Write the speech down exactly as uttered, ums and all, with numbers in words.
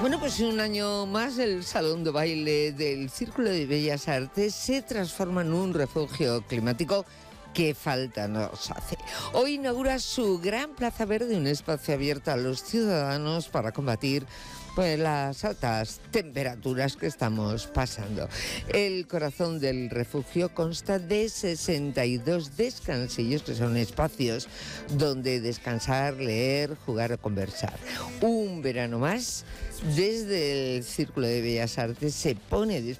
Bueno, pues un año más el Salón de Baile del Círculo de Bellas Artes se transforma en un refugio climático que falta nos hace. Hoy inaugura su gran Plaza Verde, un espacio abierto a los ciudadanos para combatir pues, las altas temperaturas que estamos pasando. El corazón del refugio consta de sesenta y dos descansillos, que son espacios donde descansar, leer, jugar o conversar. Un verano más, desde el Círculo de Bellas Artes se pone